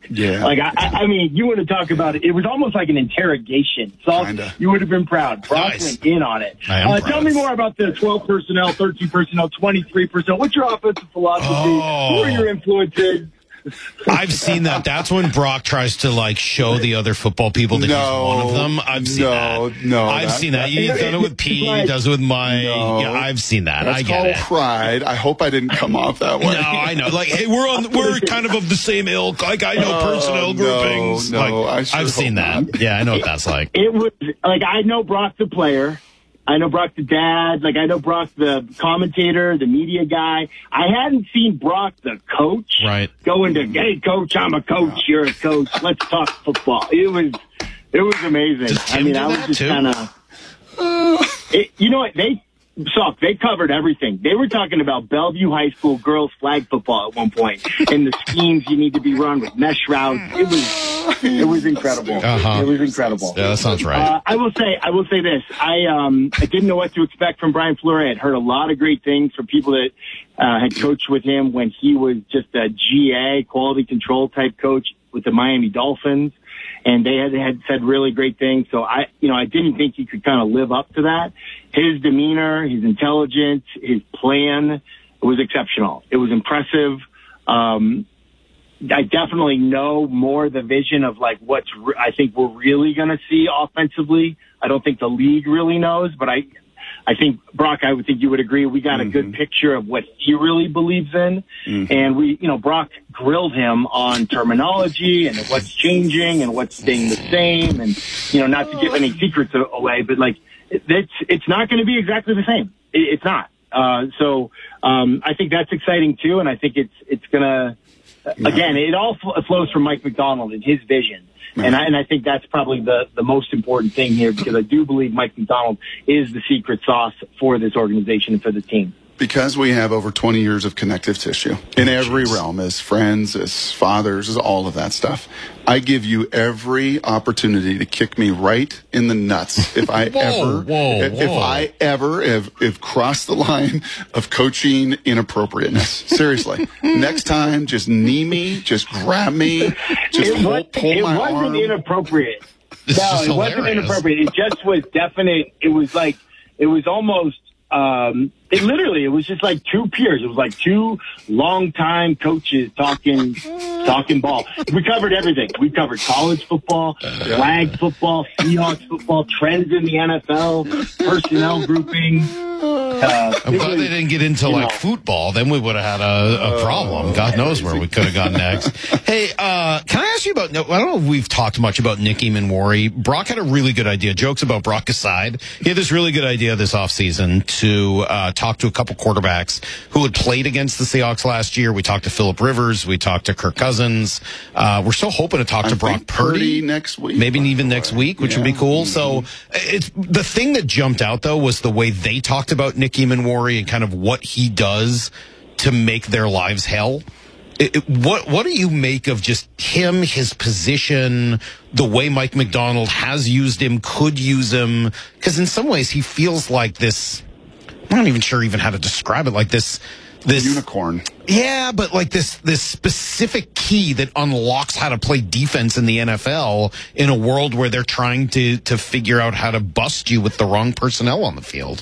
Yeah. Like, I mean, you want to talk about it. It was almost like an interrogation. So you would have been proud. Brock went in on it. Tell me more about the 12 personnel, 13 personnel, 23 personnel. What's your offensive philosophy? Who are your influences? I've seen that. That's when Brock tries to like show the other football people that he's one of them. I've seen that. I've seen that. He's done it with Pete. He does it with Mike. Yeah, I've seen that. That's I get called it. pride. I hope I didn't come off that way. No, I know. Like, hey, we're kind of the same ilk. Like, I know personnel groupings. I've seen that. Not. Yeah, I know what that's like. It was like, I know Brock the player. I know Brock the dad. Like, I know Brock the commentator, the media guy. I hadn't seen Brock the coach go into, hey, coach, I'm a coach. You're a coach. Let's talk football. It was amazing. I mean, I was just kind of, you know what? They covered everything. They were talking about Bellevue High School girls flag football at one point and the schemes you need to be run with mesh routes. It was incredible. It was incredible. Yeah, that sounds right. I will say this. I didn't know what to expect from Brian Fleury. I'd heard a lot of great things from people that had coached with him when he was just a GA, quality control type coach with the Miami Dolphins. And they had said really great things. So I didn't think he could kind of live up to that. His demeanor, his intelligence, his plan was exceptional. It was impressive. I definitely know more the vision of like I think we're really going to see offensively. I don't think the league really knows, but I think, Brock, I would think you would agree, we got a good picture of what he really believes in. And Brock grilled him on terminology and what's changing and what's staying the same. And, not to give any secrets away, but like, it's not going to be exactly the same. It's not. So I think that's exciting too. And I think it's going to, again, it all flows from Mike Macdonald and his vision. And I think that's probably the most important thing here, because I do believe Mike Macdonald is the secret sauce for this organization and for the team. Because we have over 20 years of connective tissue in every realm, as friends, as fathers, as all of that stuff. I give you every opportunity to kick me right in the nuts if I ever have crossed the line of coaching inappropriateness. Seriously. Next time, just knee me, just grab me, just pull my arm. It wasn't inappropriate. No, it wasn't inappropriate. It just was definite. It was like, it was almost, it was just like two peers. It was like two longtime coaches talking ball. We covered everything. We covered college football, flag football, Seahawks football, trends in the NFL, personnel grouping. I'm glad they didn't get into football. Then we would have had a problem. God knows where we could have gone next. Hey, can I ask you about, I don't know if we've talked much about Nicky Manwari. Brock had a really good idea. Jokes about Brock aside. He had this really good idea this offseason to talk to a couple quarterbacks who had played against the Seahawks last year. We talked to Phillip Rivers. We talked to Kirk Cousins. We're still hoping to talk to Brock Purdy next week. Maybe even next week, which would be cool. So it's the thing that jumped out, though, was the way they talked about Nicky Manwari and kind of what he does to make their lives hell. What do you make of just him, his position, the way Mike Macdonald has used him, could use him? Because in some ways he feels like this, I'm not even sure even how to describe it, like this unicorn. Yeah, but like this specific key that unlocks how to play defense in the NFL in a world where they're trying to figure out how to bust you with the wrong personnel on the field.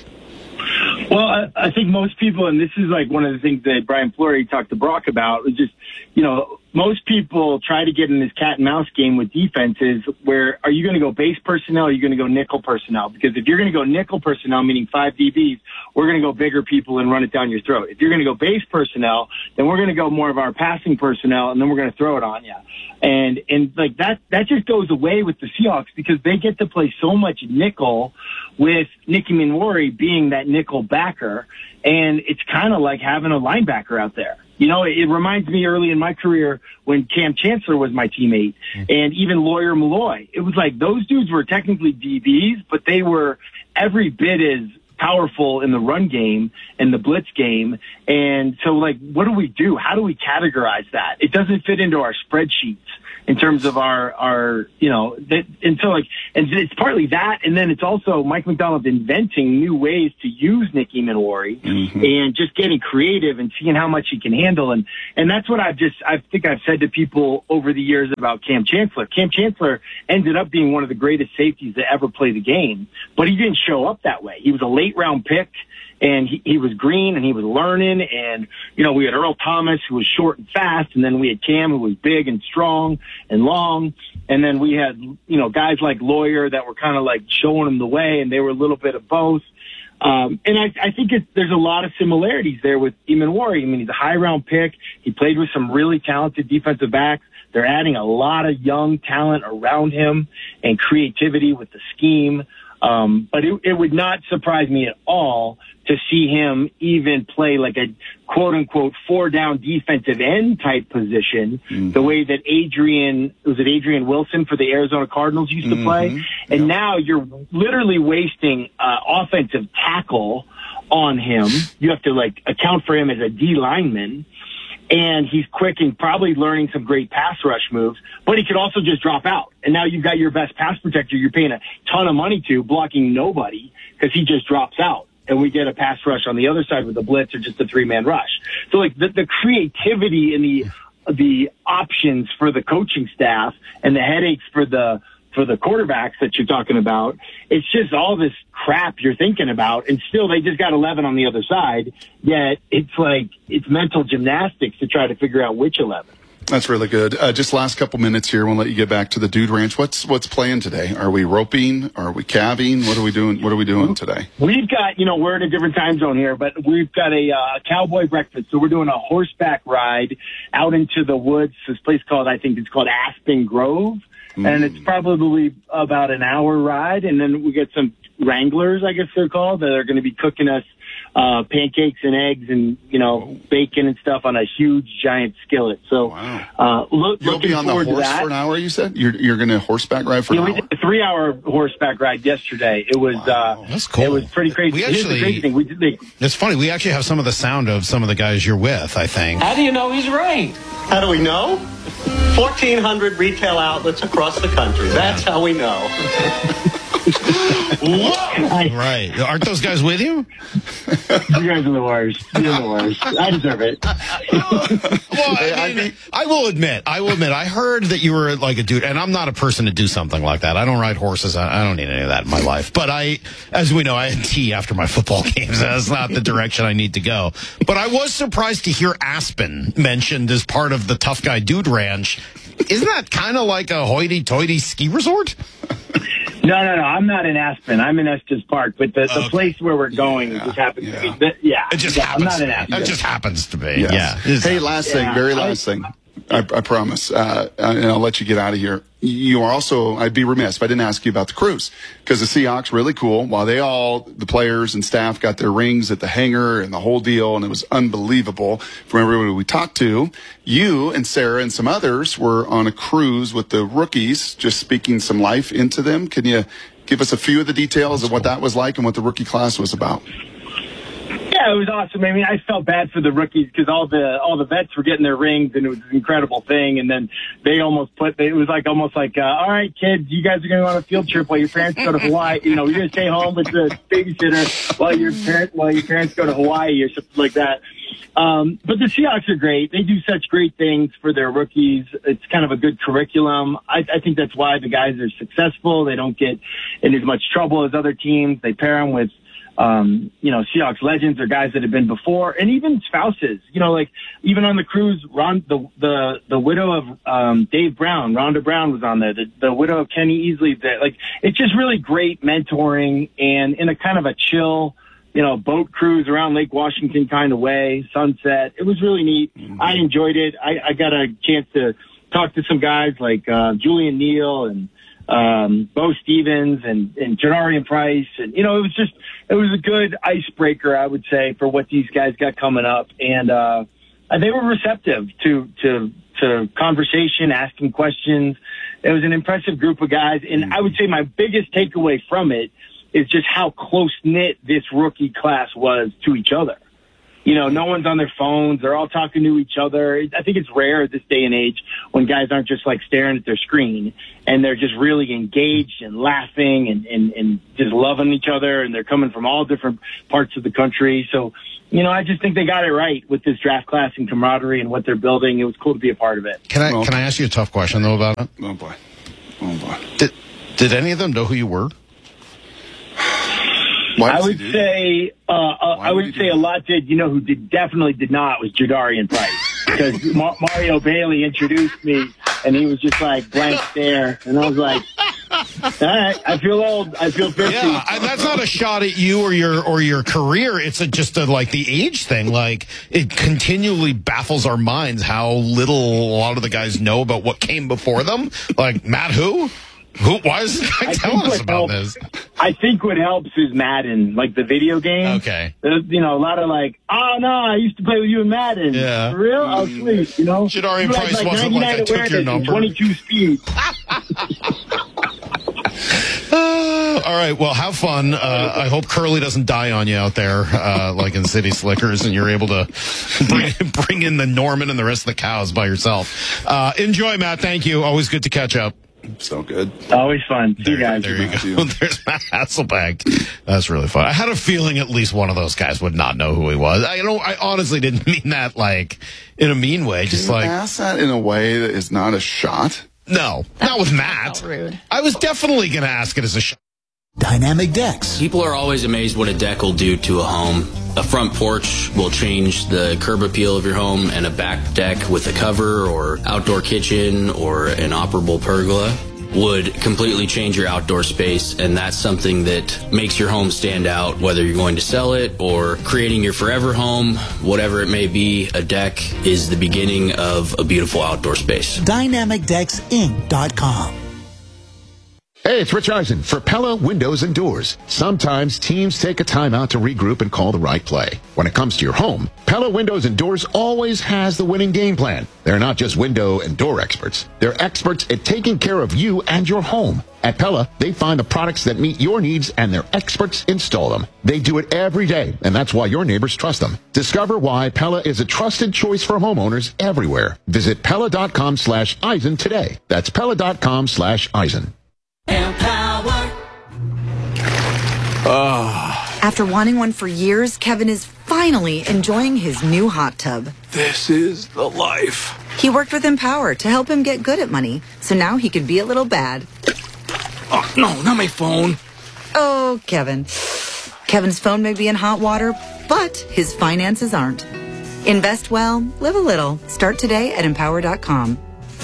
Well, I think most people, and this is like one of the things that Brian Fleury talked to Brock about, was just, most people try to get in this cat and mouse game with defenses where are you going to go base personnel or are you going to go nickel personnel? Because if you're going to go nickel personnel, meaning 5 DBs, we're going to go bigger people and run it down your throat. If you're going to go base personnel, then we're going to go more of our passing personnel and then we're going to throw it on you. And like that just goes away with the Seahawks because they get to play so much nickel with Nicky Manwari being that nickel backer. And it's kind of like having a linebacker out there. It reminds me early in my career when Cam Chancellor was my teammate and even Lawyer Malloy. It was like those dudes were technically DBs, but they were every bit as powerful in the run game and the blitz game. And so, like, what do we do? How do we categorize that? It doesn't fit into our spreadsheets. in terms of our and so and it's partly that, and then it's also Mike Macdonald inventing new ways to use Nicky Minwari and just getting creative and seeing how much he can handle, and that's what I think I've said to people over the years about Cam Chancellor. Cam Chancellor ended up being one of the greatest safeties to ever play the game, but he didn't show up that way. He was a late round pick. And he was green and he was learning. And, we had Earl Thomas, who was short and fast. And then we had Cam, who was big and strong and long. And then we had, guys like Lawyer that were kind of like showing him the way. And they were a little bit of both. And I think there's a lot of similarities there with Minwari. I mean, he's a high round pick. He played with some really talented defensive backs. They're adding a lot of young talent around him and creativity with the scheme. But it would not surprise me at all to see him even play like a quote-unquote 4-down defensive end type position, the way that Adrian Wilson for the Arizona Cardinals used to play. And now you're literally wasting offensive tackle on him. You have to account for him as a D lineman. And he's quick and probably learning some great pass rush moves, but he could also just drop out. And now you've got your best pass protector you're paying a ton of money to, blocking nobody because he just drops out. And we get a pass rush on the other side with a blitz or just a 3-man rush. So the creativity and the options for the coaching staff and the headaches for the quarterbacks that you're talking about, it's just all this crap you're thinking about, and still they just got 11 on the other side, yet it's mental gymnastics to try to figure out which 11. That's really good. Just last couple minutes here. We'll let you get back to the Dude Ranch. What's playing today? Are we roping? Are we calving? What are we doing? What are we doing today? We've got, we're in a different time zone here, but we've got a cowboy breakfast. So we're doing a horseback ride out into the woods. This place I think it's called Aspen Grove. And it's probably about an hour ride. And then we get some wranglers, I guess they're called, that are going to be cooking us pancakes and eggs and, bacon and stuff on a huge, giant skillet. So you'll be on the horse for an hour, you said? You're going to horseback ride for an hour? We did a 3-hour horseback ride yesterday. It was that's cool. It was pretty crazy. Here's the crazy thing. It's funny. We actually have some of the sound of some of the guys you're with, I think. How do you know he's right? How do we know? 1,400 retail outlets across the country. That's how we know. Right. Aren't those guys with you? You guys are the worst. You're the worst. I deserve it. Well, I will admit, I heard that you were like a dude, and I'm not a person to do something like that. I don't ride horses. I don't need any of that in my life. But as we know, I had tea after my football games. That's not the direction I need to go. But I was surprised to hear Aspen mentioned as part of the Tough Guy Dude Ranch. Isn't that kind of like a hoity-toity ski resort? No. I'm not in Aspen. I'm in Estes Park. But the place where we're going just happens to be. It just happens. I'm not in Aspen. It just happens to be. Yes. Yeah. Hey, last thing, last thing. I promise, and I'll let you get out of here. You are also, I'd be remiss if I didn't ask you about the cruise, because the Seahawks, really cool. While the players and staff got their rings at the hangar and the whole deal, and it was unbelievable from everybody we talked to, you and Sarah and some others were on a cruise with the rookies, just speaking some life into them. Can you give us a few of the details of what that was like and what the rookie class was about? Yeah, it was awesome. I mean, I felt bad for the rookies because all the vets were getting their rings, and it was an incredible thing. And then they almost almost like, all right, kids, you guys are going to go on a field trip while your parents go to Hawaii. You're going to stay home with the babysitter while your parents go to Hawaii or something like that. But the Seahawks are great. They do such great things for their rookies. It's kind of a good curriculum. I think that's why the guys are successful. They don't get in as much trouble as other teams. They pair them with Seahawks legends or guys that have been before, and even spouses. Even on the cruise, the widow of Dave Brown, Rhonda Brown, was on there. The widow of Kenny Easley. It's just really great mentoring, and in a kind of a chill, boat cruise around Lake Washington kind of way, sunset. It was really neat. Mm-hmm. I enjoyed it. I got a chance to talk to some guys like Julian Neal and Bo Stevens and Janarian Price. And, it was a good icebreaker, I would say, for what these guys got coming up. And they were receptive to conversation, asking questions. It was an impressive group of guys. And I would say my biggest takeaway from it is just how close-knit this rookie class was to each other. no one's on their phones. They're all talking to each other. I think it's rare at this day and age when guys aren't just like staring at their screen and they're just really engaged and laughing and just loving each other. And they're coming from all different parts of the country. So, I just think they got it right with this draft class and camaraderie and what they're building. It was cool to be a part of it. Can I ask you a tough question though about it? Oh boy. Did any of them know who you were? I would say a lot did. Who definitely did not was Jadarian Price, because Mario Bailey introduced me and he was just like blank stare, and I was like, all right, I feel old. I feel 50. Yeah, that's not a shot at you or your career. It's just like the age thing. Like, it continually baffles our minds how little a lot of the guys know about what came before them. Like, Matt who? Why is this guy telling us about this? I think what helps is Madden, like the video game. Okay. There's, a lot of like, oh no, I used to play with you in Madden. Yeah. For real? Oh, sweet. Jadarian Price wasn't like I took your number. 22 speed. All right, well, have fun. I hope Curly doesn't die on you out there, like in City Slickers, and you're able to bring in the Norman and the rest of the cows by yourself. Enjoy, Matt. Thank you. Always good to catch up. So good. Always fun. See you guys. There you go. There's Matt Hasselbeck. That's really fun. I had a feeling at least one of those guys would not know who he was. I honestly didn't mean that like in a mean way. Just like ask that in a way that is not a shot. No, not with Matt. Rude. I was definitely going to ask it as a shot. Dynamic Decks. People are always amazed what a deck will do to a home. A front porch will change the curb appeal of your home, and a back deck with a cover or outdoor kitchen or an operable pergola would completely change your outdoor space, and that's something that makes your home stand out, whether you're going to sell it or creating your forever home, whatever it may be. A deck is the beginning of a beautiful outdoor space. DynamicDecksInc.com. Hey, it's Rich Eisen for Pella Windows and Doors. Sometimes teams take a time out to regroup and call the right play. When it comes to your home, Pella Windows and Doors always has the winning game plan. They're not just window and door experts. They're experts at taking care of you and your home. At Pella, they find the products that meet your needs and their experts install them. They do it every day, and that's why your neighbors trust them. Discover why Pella is a trusted choice for homeowners everywhere. Visit Pella.com/Eisen today. That's Pella.com/Eisen. After wanting one for years, Kevin is finally enjoying his new hot tub. This is the life. He worked with Empower to help him get good at money, so now he could be a little bad. Oh, no, not my phone. Oh, Kevin. Kevin's phone may be in hot water, but his finances aren't. Invest well, live a little. Start today at Empower.com.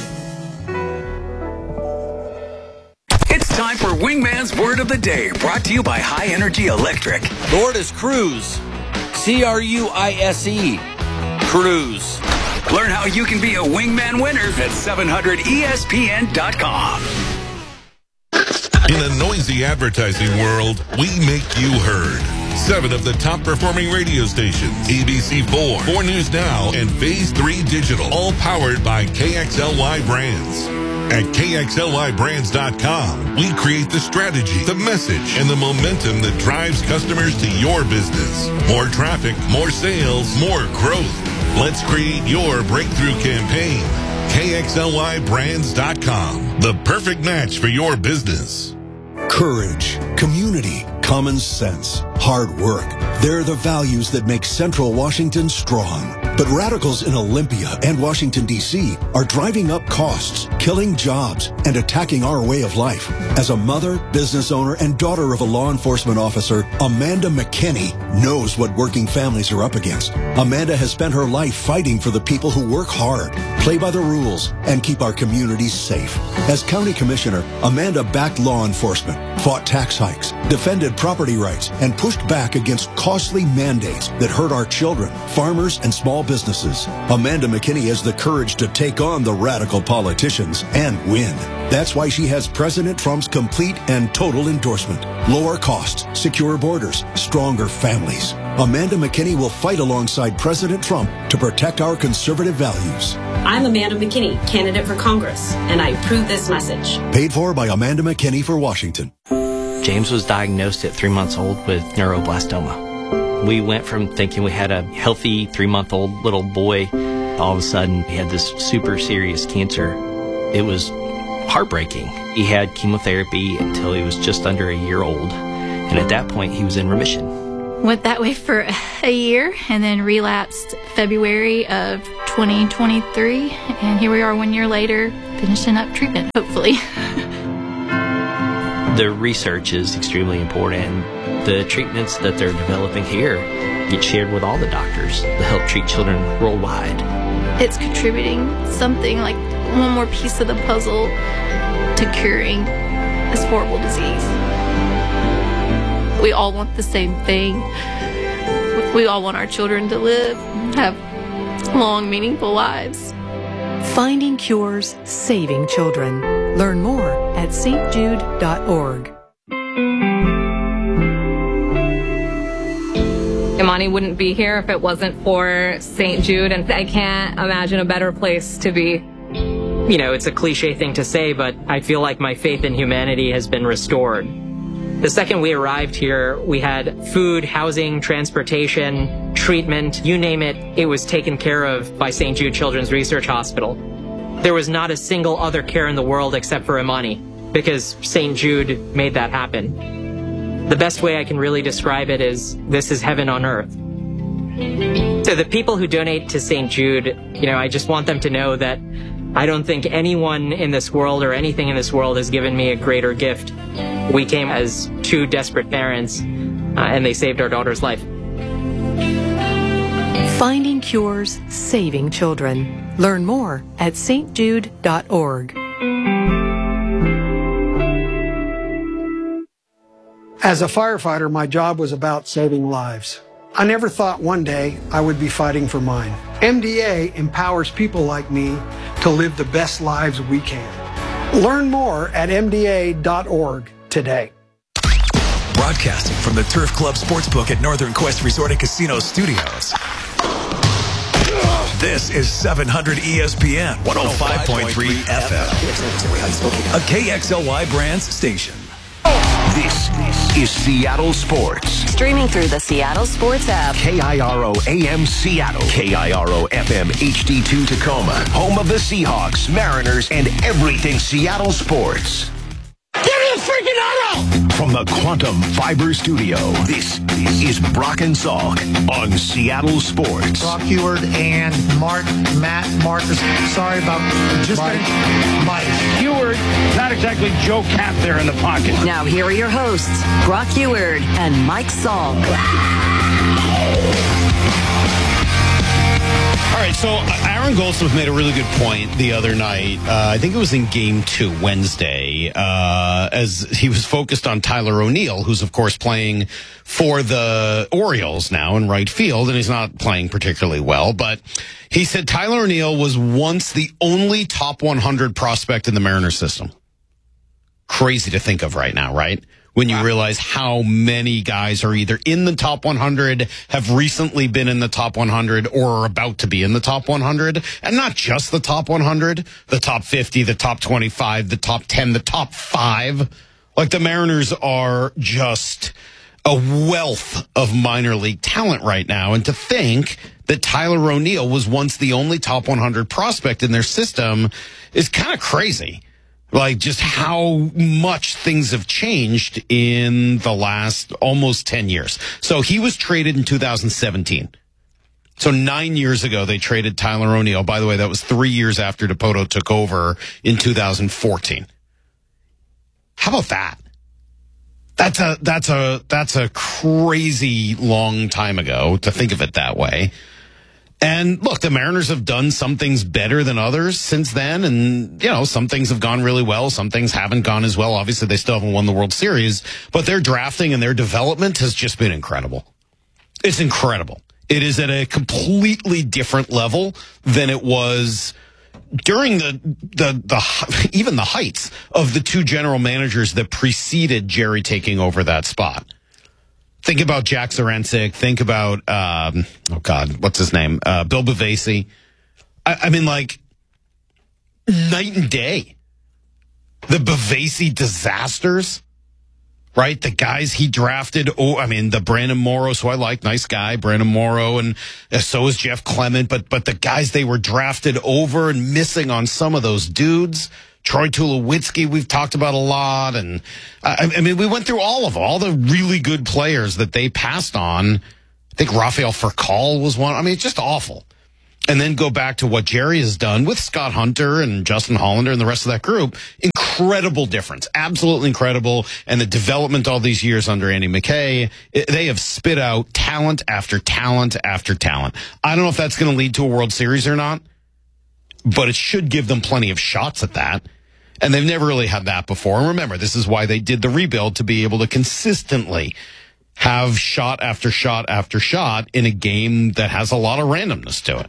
Time for Wingman's Word of the Day, brought to you by High Energy Electric. The word is cruise. C-R-U-I-S-E. Cruise. Learn how you can be a Wingman winner at 700ESPN.com. In a noisy advertising world, we make you heard. 7 of the top performing radio stations, ABC4, 4 News Now, and Phase 3 Digital, all powered by KXLY Brands. At KXLYBrands.com, we create the strategy, the message, and the momentum that drives customers to your business. More traffic, more sales, more growth. Let's create your breakthrough campaign. KXLYBrands.com, the perfect match for your business. Courage, community, common sense, hard work. They're the values that make Central Washington strong. But radicals in Olympia and Washington, D.C. are driving up costs, killing jobs, and attacking our way of life. As a mother, business owner, and daughter of a law enforcement officer, Amanda McKinney knows what working families are up against. Amanda has spent her life fighting for the people who work hard, play by the rules, and keep our communities safe. As county commissioner, Amanda backed law enforcement, fought tax hikes, defended property rights, and pushed back against costly mandates that hurt our children, farmers, and small businesses. Amanda McKinney has the courage to take on the radical politicians and win. That's why she has President Trump's complete and total endorsement. Lower costs, secure borders, stronger families. Amanda McKinney will fight alongside President Trump to protect our conservative values. I'm Amanda McKinney, candidate for Congress, and I approve this message. Paid for by Amanda McKinney for Washington. James was diagnosed at 3 months old with neuroblastoma. We went from thinking we had a healthy 3-month-old little boy. All of a sudden, he had this super serious cancer. It was heartbreaking. He had chemotherapy until he was just under a year old. And at that point, he was in remission. Went that way for a year and then relapsed February of 2023. And here we are 1 year later, finishing up treatment, hopefully. The research is extremely important. The treatments that they're developing here get shared with all the doctors to help treat children worldwide. It's contributing something like one more piece of the puzzle to curing this horrible disease. We all want the same thing. We all want our children to live, have long, meaningful lives. Finding Cures, Saving Children. Learn more at stjude.org. Imani wouldn't be here if it wasn't for St. Jude, and I can't imagine a better place to be. You know, it's a cliche thing to say, but I feel like my faith in humanity has been restored. The second we arrived here, we had food, housing, transportation, treatment, you name it, it was taken care of by St. Jude Children's Research Hospital. There was not a single other care in the world except for Imani, because St. Jude made that happen. The best way I can really describe it is, this is heaven on earth. So the people who donate to St. Jude, you know, I just want them to know that I don't think anyone in this world or anything in this world has given me a greater gift. We came as two desperate parents, and they saved our daughter's life. Finding Cures, Saving Children. Learn more at stjude.org. As a firefighter, my job was about saving lives. I never thought one day I would be fighting for mine. MDA empowers people like me to live the best lives we can. Learn more at mda.org today. Broadcasting from the Turf Club Sportsbook at Northern Quest Resort and Casino Studios. This is 700 ESPN 105.3 FM. A KXLY Brands station. This is Seattle Sports. Streaming through the Seattle Sports app. KIRO AM Seattle. KIRO FM HD2 Tacoma. Home of the Seahawks, Mariners, and everything Seattle sports. Give me a freaking auto! From the Quantum Fiber Studio, this is Brock and Salk on Seattle Sports. Brock Huard and Marcus. Sorry about just Mike. Huard, not exactly Joe Cap there in the pocket. Now here are your hosts, Brock Huard and Mike Salk. All right, so Aaron Goldsmith made a really good point the other night. I think it was in Game 2, Wednesday, as he was focused on Tyler O'Neill, who's, of course, playing for the Orioles now in right field, and he's not playing particularly well. But he said Tyler O'Neill was once the only top 100 prospect in the Mariners system. Crazy to think of right now, right? When you realize how many guys are either in the top 100, have recently been in the top 100, or are about to be in the top 100. And not just the top 100, the top 50, the top 25, the top 10, the top 5. Like, the Mariners are just a wealth of minor league talent right now. And to think that Tyler O'Neill was once the only top 100 prospect in their system is kind of crazy. Like, just how much things have changed in the last almost 10 years. So he was traded in 2017. So 9 years ago, they traded Tyler O'Neill. By the way, that was 3 years after DePoto took over in 2014. How about that? That's a crazy long time ago to think of it that way. And look, the Mariners have done some things better than others since then. And, you know, some things have gone really well. Some things haven't gone as well. Obviously, they still haven't won the World Series. But their drafting and their development has just been incredible. It's incredible. It is at a completely different level than it was during even the heights of the two general managers that preceded Jerry taking over that spot. Think about Jack Zarancic. Think about, what's his name? Bill Bavasi. I mean, like, night and day. The Bavasi disasters right? The guys he drafted, the Brandon Morrow, who I like, nice guy, Brandon Morrow, and so is Jeff Clement, but the guys they were drafted over and missing on some of those dudes. Troy Tulowitzki, we've talked about a lot, and we went through all of them, all the really good players that they passed on. I think Rafael Furcal was one. It's just awful. And then go back to what Jerry has done with Scott Hunter and Justin Hollander and the rest of that group. Incredible difference. Absolutely incredible. And the development all these years under Andy McKay, they have spit out talent after talent after talent. I don't know if that's going to lead to a World Series or not, but it should give them plenty of shots at that. And they've never really had that before. And remember, this is why they did the rebuild, to be able to consistently have shot after shot after shot in a game that has a lot of randomness to it.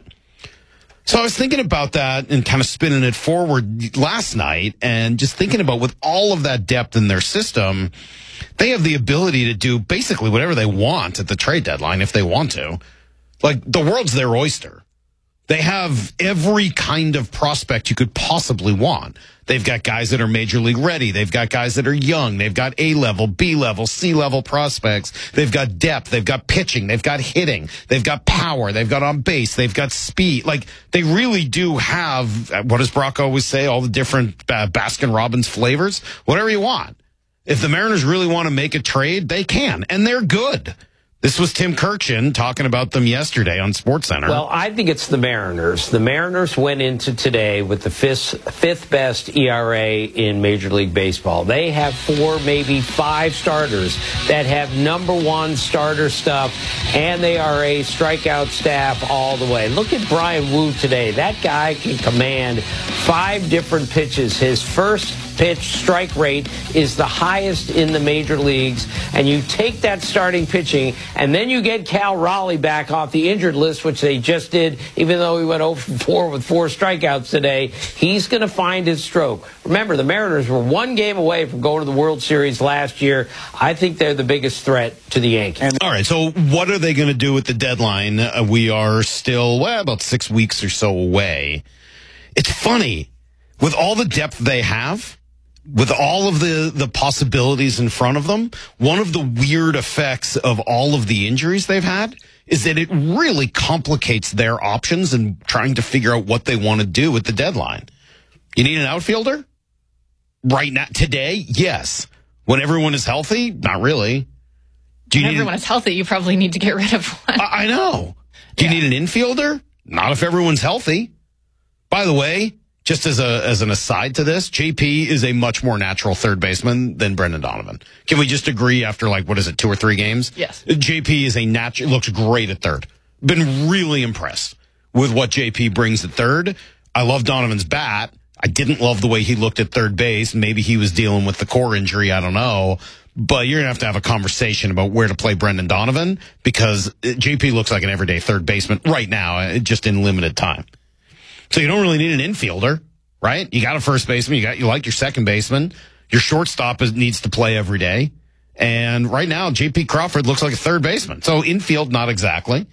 So I was thinking about that and kind of spinning it forward last night, and just thinking about, with all of that depth in their system, they have the ability to do basically whatever they want at the trade deadline if they want to. Like, the world's their oyster. They have every kind of prospect you could possibly want. They've got guys that are major league ready. They've got guys that are young. They've got A-level, B-level, C-level prospects. They've got depth. They've got pitching. They've got hitting. They've got power. They've got on base. They've got speed. Like, they really do have, what does Brock always say, all the different Baskin-Robbins flavors? Whatever you want. If the Mariners really want to make a trade, they can, and they're good. This was Tim Kirchin talking about them yesterday on SportsCenter. Well, I think it's the Mariners. The Mariners went into today with the fifth best ERA in Major League Baseball. They have 4, maybe 5 starters that have number 1 starter stuff, and they are a strikeout staff all the way. Look at Brian Wu today. That guy can command 5 different pitches. His first pitch strike rate is the highest in the major leagues, and you take that starting pitching, and then you get Cal Raleigh back off the injured list, which they just did, even though he went 0 for 4 with 4 strikeouts today. He's going to find his stroke. Remember, the Mariners were 1 game away from going to the World Series last year. I think they're the biggest threat to the Yankees. All right, so what are they going to do with the deadline? We are still about 6 weeks or so away. It's funny, with all the depth they have, with all of the possibilities in front of them, one of the weird effects of all of the injuries they've had is that it really complicates their options in trying to figure out what they want to do with the deadline. You need an outfielder? Right now, today, yes. When everyone is healthy, not really. When everyone is healthy, you probably need to get rid of one. I know. Do you need an infielder? Not if everyone's healthy. By the way, just as an aside to this, JP is a much more natural third baseman than Brendan Donovan. Can we just agree after 2 or 3 games? Yes. JP is looks great at third. Been really impressed with what JP brings at third. I love Donovan's bat. I didn't love the way he looked at third base. Maybe he was dealing with the core injury. I don't know. But you're going to have a conversation about where to play Brendan Donovan, because JP looks like an everyday third baseman right now, just in limited time. So you don't really need an infielder, right? You got a first baseman. You like your second baseman. Your shortstop needs to play every day. And right now, J.P. Crawford looks like a third baseman. So infield, not exactly.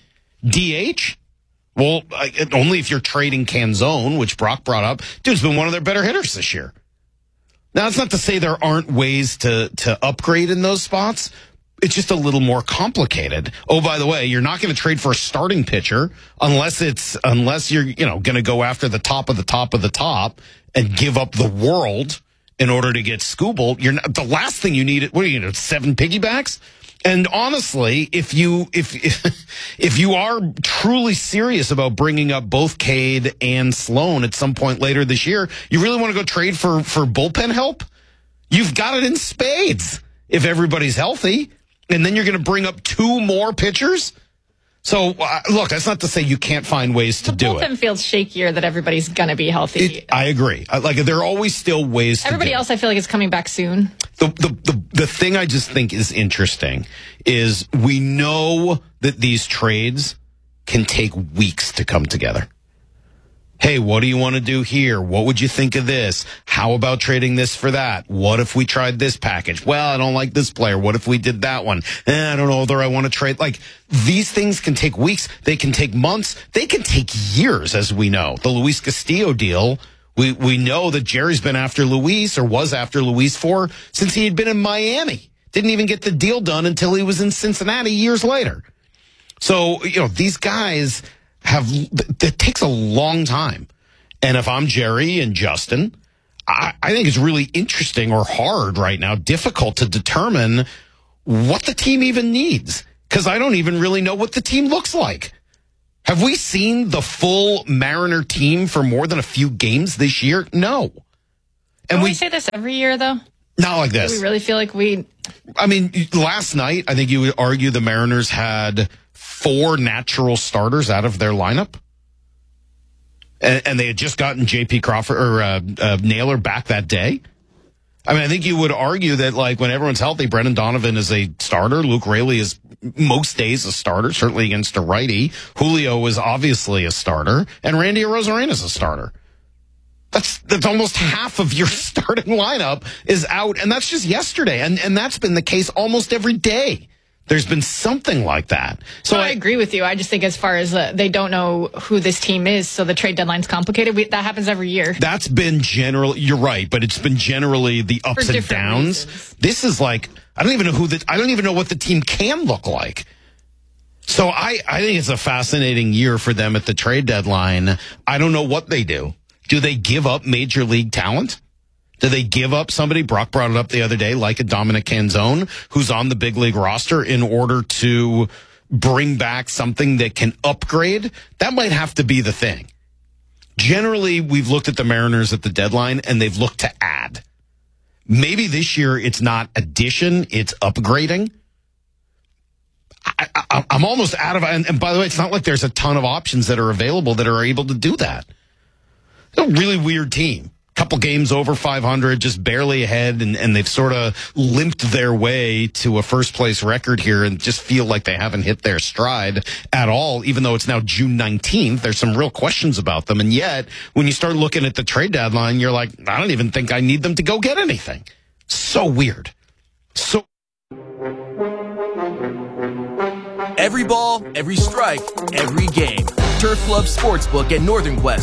DH? Well, only if you're trading Canzone, which Brock brought up. Dude's been one of their better hitters this year. Now, that's not to say there aren't ways to upgrade in those spots. It's just a little more complicated. Oh, by the way, you're not going to trade for a starting pitcher unless you're, going to go after the top of the top of the top and give up the world in order to get Skubal. The last thing you need, 7 piggybacks? And honestly, if you are truly serious about bringing up both Cade and Sloan at some point later this year, you really want to go trade for bullpen help? You've got it in spades if everybody's healthy. And then you're going to bring up 2 more pitchers? So, look, that's not to say you can't find ways to do it. The bullpen feels shakier that everybody's going to be healthy. I agree. There are always still ways Everybody else, I feel like, is coming back soon. The thing I just think is interesting is we know that these trades can take weeks to come together. Hey, what do you want to do here? What would you think of this? How about trading this for that? What if we tried this package? Well, I don't like this player. What if we did that one? I don't know whether I want to trade. These things can take weeks. They can take months. They can take years, as we know. The Luis Castillo deal, we know that Jerry's been after Luis, or was after Luis, since he had been in Miami. Didn't even get the deal done until he was in Cincinnati years later. So, these guys it takes a long time. And if I'm Jerry and Justin, I think it's really interesting or hard right now, difficult to determine what the team even needs. Because I don't even really know what the team looks like. Have we seen the full Mariner team for more than a few games this year? No. And we say this every year, though? Not like this. Do we really feel like last night, I think you would argue the Mariners had 4 natural starters out of their lineup. And they had just gotten J.P. Crawford or Naylor back that day. I think you would argue that, when everyone's healthy, Brendan Donovan is a starter. Luke Raley is most days a starter, certainly against a righty. Julio is obviously a starter. And Randy Arozarena is a starter. That's almost half of your starting lineup is out. And that's just yesterday. And that's been the case almost every day. There's been something like that. So I agree with you. I just think as far as they don't know who this team is, so the trade deadline's complicated. That happens every year. That's been you're right, but it's been generally the ups and downs. Reasons. This is I don't even know I don't even know what the team can look like. So I think it's a fascinating year for them at the trade deadline. I don't know what they do. Do they give up major league talent? Do they give up somebody? Brock brought it up the other day, like a Dominic Canzone, who's on the big league roster in order to bring back something that can upgrade. That might have to be the thing. Generally, we've looked at the Mariners at the deadline, and they've looked to add. Maybe this year it's not addition, it's upgrading. I'm almost out of, and by the way, it's not like there's a ton of options that are available that are able to do that. It's a really weird team. Couple games over 500, just barely ahead, and they've sort of limped their way to a first-place record here and just feel like they haven't hit their stride at all, even though it's now June 19th. There's some real questions about them, and yet, when you start looking at the trade deadline, you're like, I don't even think I need them to go get anything. So weird. So every ball, every strike, every game. Turf Club Sportsbook at Northern Quest.